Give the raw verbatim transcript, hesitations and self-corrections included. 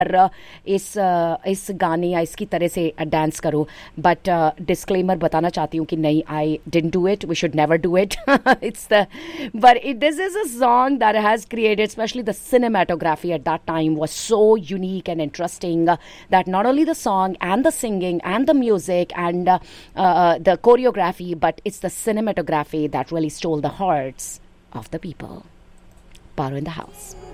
uh, इस uh, इस गाने या इसकी तरह से डांस करो. बट डिस्क्लेमर बताना चाहती हूँ कि नहीं, I didn't do it. We should never do it. It's the but it, this is a song that has created, especially the cinematography at that time was so unique and interesting, uh, that not only the song and the singing and the music and uh, uh, the choreography, but it's the cinematography that really stole the hearts of the people. Paro in the house.